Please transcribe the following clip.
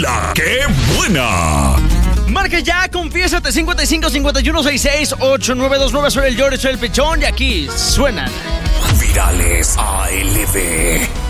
La que buena. Marca ya, confiésate, 55 51 66 8929. Soy el George, soy el Pechón y aquí suenan Virales ALB.